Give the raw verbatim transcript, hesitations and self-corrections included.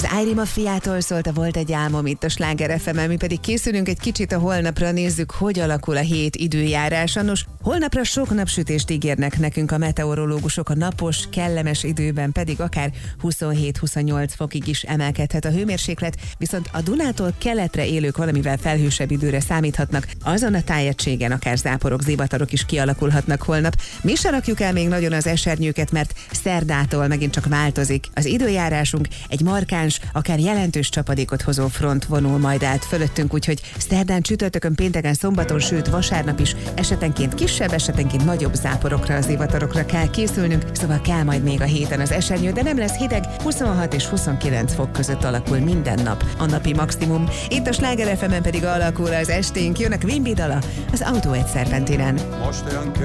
Az Ájri Mafiától szólt a Volt egy álmom itt a Sláger ef emen, mi pedig készülünk egy kicsit a holnapra, nézzük, hogy alakul a hét időjárása. Nos, holnapra sok napsütést ígérnek nekünk a meteorológusok, a napos, kellemes időben pedig akár huszonhét-huszonnyolc fokig is emelkedhet a hőmérséklet, viszont a Dunától keletre élők valamivel felhősebb időre számíthatnak, azon a tájegységen akár záporok, zivatarok is kialakulhatnak holnap. Mi se rakjuk el még nagyon az esernyőket, mert szerdától megint csak változik az időjárásunk, egy markáns, akár jelentős csapadékot hozó front vonul majd át fölöttünk, úgyhogy szerdán, csütörtökön, pénteken, szombaton, sőt vasárnap is esetenként kisebb, esetenként nagyobb záporokra, zivatarokra kell készülnünk, szóval kell majd még a héten az esernyő, de nem lesz hideg, huszonhat és huszonkilenc fok között alakul minden nap a napi maximum. Itt a Sláger ef emen pedig alakul az esténk, jönnek Wimby dala, az Autó egy szerpentinen. Most olyan